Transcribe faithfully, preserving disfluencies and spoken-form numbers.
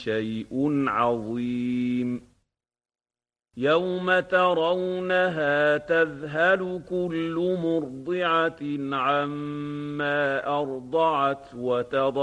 شيء عظيم يوم ترونها تذهل كل مرضعة عما أرضعت وتضع